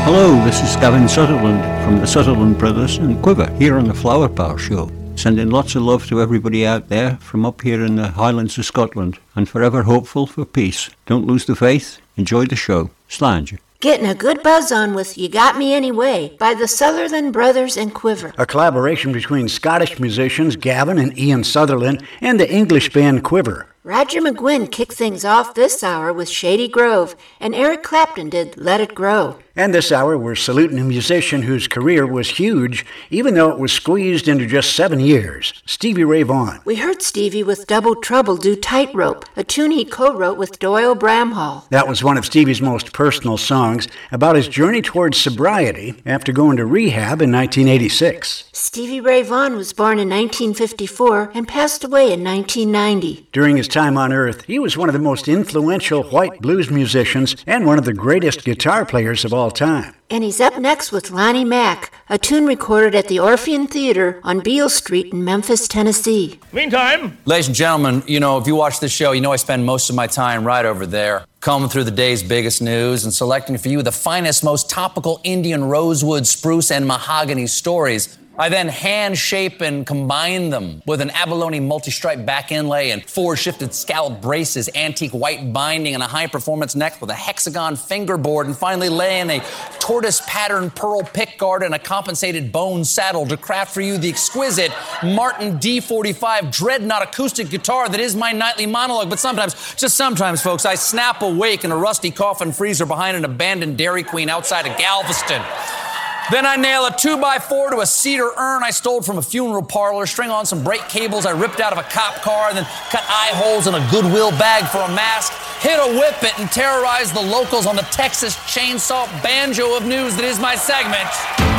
Hello, this is Gavin Sutherland from the Sutherland Brothers and Quiver here on the Flower Power Show. Sending lots of love to everybody out there from up here in the Highlands of Scotland, and forever hopeful for peace. Don't lose the faith. Enjoy the show. Slange. Getting a good buzz on with You Got Me Anyway by the Sutherland Brothers and Quiver. A collaboration between Scottish musicians Gavin and Ian Sutherland and the English band Quiver. Roger McGuinn kicked things off this hour with Shady Grove, and Eric Clapton did Let It Grow. And this hour, we're saluting a musician whose career was huge, even though it was squeezed into just 7 years, Stevie Ray Vaughan. We heard Stevie with Double Trouble do Tightrope, a tune he co-wrote with Doyle Bramhall. That was one of Stevie's most personal songs about his journey towards sobriety after going to rehab in 1986. Stevie Ray Vaughan was born in 1954 and passed away in 1990. During his time on Earth, he was one of the most influential white blues musicians and one of the greatest guitar players of all time. And he's up next with Lonnie Mack, a tune recorded at the Orpheum Theater on Beale Street in Memphis, Tennessee. Meantime, ladies and gentlemen, if you watch this show, I spend most of my time right over there, combing through the day's biggest news and selecting for you the finest, most topical Indian rosewood, spruce, and mahogany stories. I then hand-shape and combine them with an abalone multi-stripe back inlay and 4 shifted scallop braces, antique white binding, and a high-performance neck with a hexagon fingerboard, and finally lay in a tortoise-patterned pearl pickguard and a compensated bone saddle to craft for you the exquisite Martin D45 Dreadnought acoustic guitar that is my nightly monologue. But sometimes, just sometimes, folks, I snap awake in a rusty coffin freezer behind an abandoned Dairy Queen outside of Galveston. Then I nail a 2x4 to a cedar urn I stole from a funeral parlor, string on some brake cables I ripped out of a cop car, and then cut eye holes in a Goodwill bag for a mask, hit a whip it, and terrorize the locals on the Texas chainsaw banjo of news that is my segment.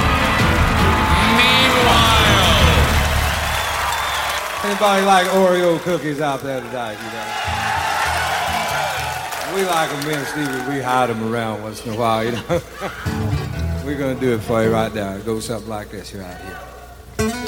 Meanwhile. Anybody like Oreo cookies out there tonight, We like them, me and Stevie, we hide them around once in a while, We're gonna do it for you right now. It goes something like this right here.